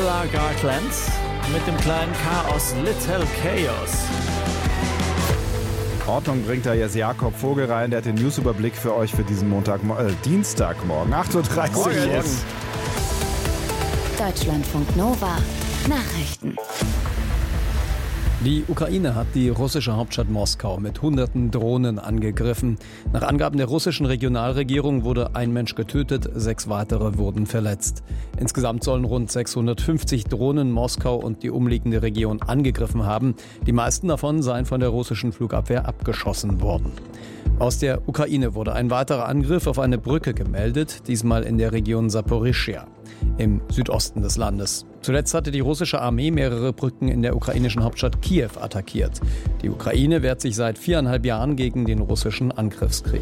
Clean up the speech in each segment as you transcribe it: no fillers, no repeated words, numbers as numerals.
Camilla Gartlands mit dem kleinen Chaos Little Chaos. Ordnung bringt da jetzt Jakob Vogel rein, der hat den Newsüberblick für euch für diesen Dienstagmorgen, 8.30 Uhr jetzt. Deutschlandfunk Nova Nachrichten. Die Ukraine hat die russische Hauptstadt Moskau mit hunderten Drohnen angegriffen. Nach Angaben der russischen Regionalregierung wurde ein Mensch getötet, 6 weitere wurden verletzt. Insgesamt sollen rund 650 Drohnen Moskau und die umliegende Region angegriffen haben. Die meisten davon seien von der russischen Flugabwehr abgeschossen worden. Aus der Ukraine wurde ein weiterer Angriff auf eine Brücke gemeldet, diesmal in der Region Saporischschja im Südosten des Landes. Zuletzt hatte die russische Armee mehrere Brücken in der ukrainischen Hauptstadt Kiew attackiert. Die Ukraine wehrt sich seit 4,5 Jahren gegen den russischen Angriffskrieg.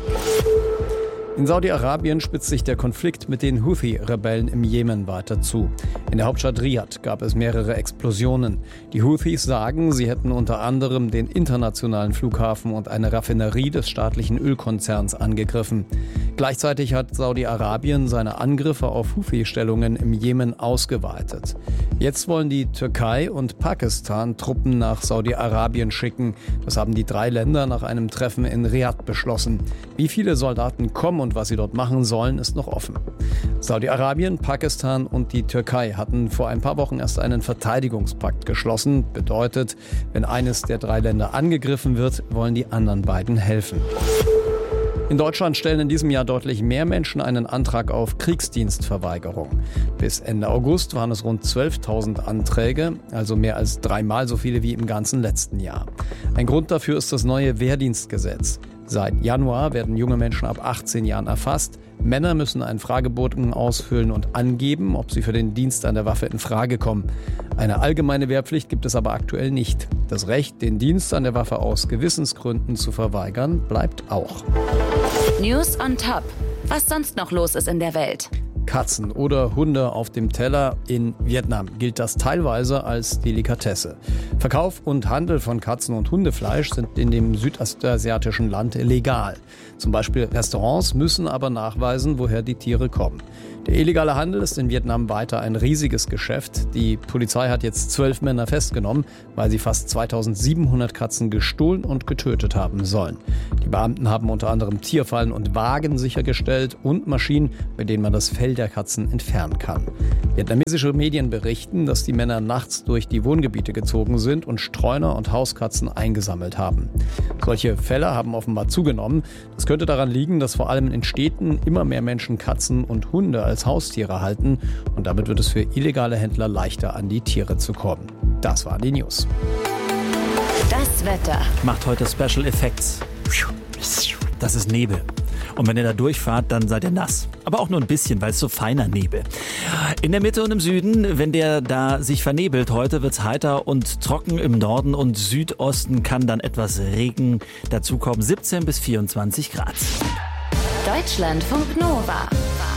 In Saudi-Arabien spitzt sich der Konflikt mit den Houthi-Rebellen im Jemen weiter zu. In der Hauptstadt Riad gab es mehrere Explosionen. Die Houthis sagen, sie hätten unter anderem den internationalen Flughafen und eine Raffinerie des staatlichen Ölkonzerns angegriffen. Gleichzeitig hat Saudi-Arabien seine Angriffe auf Houthi-Stellungen im Jemen ausgeweitet. Jetzt wollen die Türkei und Pakistan Truppen nach Saudi-Arabien schicken. Das haben die 3 Länder nach einem Treffen in Riad beschlossen. Wie viele Soldaten kommen und was sie dort machen sollen, ist noch offen. Saudi-Arabien, Pakistan und die Türkei hatten vor ein paar Wochen erst einen Verteidigungspakt geschlossen. Bedeutet, wenn eines der 3 Länder angegriffen wird, wollen die anderen beiden helfen. In Deutschland stellen in diesem Jahr deutlich mehr Menschen einen Antrag auf Kriegsdienstverweigerung. Bis Ende August waren es rund 12.000 Anträge, also mehr als 3-mal so viele wie im ganzen letzten Jahr. Ein Grund dafür ist das neue Wehrdienstgesetz. Seit Januar werden junge Menschen ab 18 Jahren erfasst. Männer müssen einen Fragebogen ausfüllen und angeben, ob sie für den Dienst an der Waffe in Frage kommen. Eine allgemeine Wehrpflicht gibt es aber aktuell nicht. Das Recht, den Dienst an der Waffe aus Gewissensgründen zu verweigern, bleibt auch. News on Top. Was sonst noch los ist in der Welt? Katzen oder Hunde auf dem Teller. In Vietnam gilt das teilweise als Delikatesse. Verkauf und Handel von Katzen- und Hundefleisch sind in dem südostasiatischen Land legal. Zum Beispiel Restaurants müssen aber nachweisen, woher die Tiere kommen. Der illegale Handel ist in Vietnam weiter ein riesiges Geschäft. Die Polizei hat jetzt 12 Männer festgenommen, weil sie fast 2700 Katzen gestohlen und getötet haben sollen. Die Beamten haben unter anderem Tierfallen und Wagen sichergestellt und Maschinen, mit denen man das Fell der Katzen entfernen kann. Vietnamesische Medien berichten, dass die Männer nachts durch die Wohngebiete gezogen sind und Streuner und Hauskatzen eingesammelt haben. Solche Fälle haben offenbar zugenommen. Das könnte daran liegen, dass vor allem in Städten immer mehr Menschen Katzen und Hunde als Haustiere halten und damit wird es für illegale Händler leichter, an die Tiere zu kommen. Das waren die News. Das Wetter Macht heute Special Effects. Das ist Nebel. Und wenn ihr da durchfahrt, dann seid ihr nass. Aber auch nur ein bisschen, weil es so feiner Nebel. In der Mitte und im Süden, wenn der da sich vernebelt, heute wird's heiter und trocken im Norden und Südosten kann dann etwas Regen dazukommen. 17 bis 24 Grad. Deutschlandfunk Nova.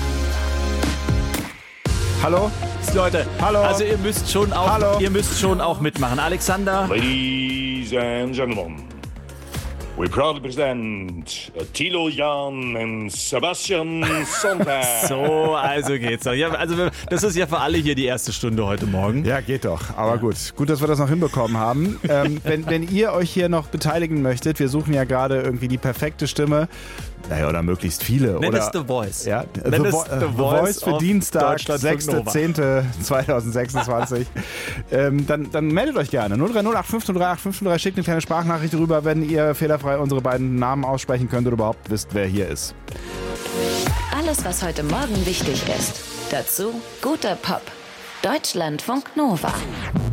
Hallo? Leute, Hallo. also ihr müsst schon auch mitmachen. Alexander. Ladies and gentlemen, we proudly present Thilo Jahn and Sebastian Sonntag. So, also geht's doch. Ja, also das ist ja für alle hier die erste Stunde heute Morgen. Ja, geht doch. Aber gut, dass wir das noch hinbekommen haben. Wenn ihr euch hier noch beteiligen möchtet, wir suchen ja gerade irgendwie die perfekte Stimme. Naja, oder möglichst viele. Nenn es The Voice. Ja, Nenn es The Voice für Dienstag, Deutschlandfunk Nova. 6.10.2026. Dann meldet euch gerne. 030 853 schickt eine kleine Sprachnachricht rüber, wenn ihr fehlerfrei unsere beiden Namen aussprechen könnt oder überhaupt wisst, wer hier ist. Alles, was heute Morgen wichtig ist. Dazu guter Pop. Deutschlandfunk Nova.